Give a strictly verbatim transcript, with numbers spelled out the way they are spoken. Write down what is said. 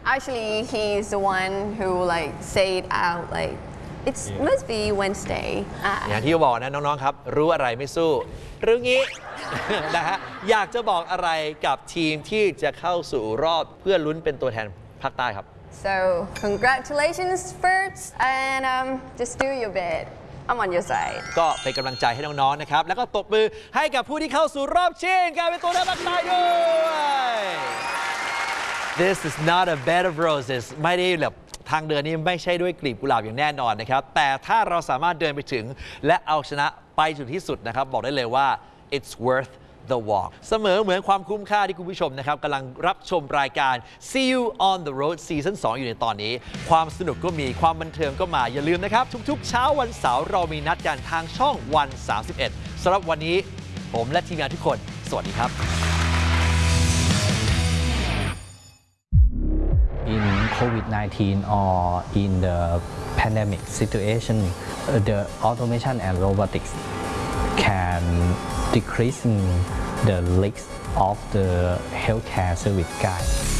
Actually, he's the one who like say it out like it must be Wednesday. อย่างที่บอกนะน้องๆครับรู้อะไรไม่สู้รู้งี้ นะฮะอยากจะบอกอะไรกับทีมที่จะเข้าสู่รอบเพื่อลุ้นเป็นตัวแทนภาคใต้ครับ So congratulations first and um, just do your bit. I'm on your side. ก็เป็นกำลังใจให้น้องๆนะครับแล้วก็ตบมือให้กับผู้ที่เข้าสู่รอบชิงการเป็นตัวแทนภาคใต้ด้วย This is not a bed of roses ไม่ได้แบบทางเดินนี้ไม่ใช่ด้วยกลีบกุหลาบอย่างแน่นอนนะครับแต่ถ้าเราสามารถเดินไปถึงและเอาชนะไปจุดที่สุดนะครับบอกได้เลยว่า it's worth the walk เสมอเหมือนความคุ้มค่าที่คุณผู้ชมนะครับกำลังรับชมรายการ See You on the Road ซีซั่นสองอยู่ในตอนนี้ความสนุกก็มีความบันเทิงก็มาอย่าลืมนะครับทุกๆเช้าวันเสาร์เรามีนัดกันทางช่องวันสามสิบเอ็ดสำหรับวันนี้ผมและทีมงานทุกคนสวัสดีครับ In COVID nineteen or in the pandemic situation, the automation and robotics can decrease the risks of the healthcare service guide.